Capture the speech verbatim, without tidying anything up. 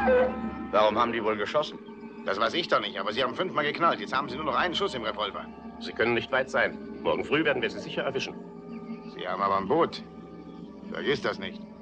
Warum haben die wohl geschossen? Das weiß ich doch nicht, aber Sie haben fünfmal geknallt. Jetzt haben Sie nur noch einen Schuss im Revolver. Sie können nicht weit sein. Morgen früh werden wir Sie sicher erwischen. Sie haben aber ein Boot. Vergiss das nicht.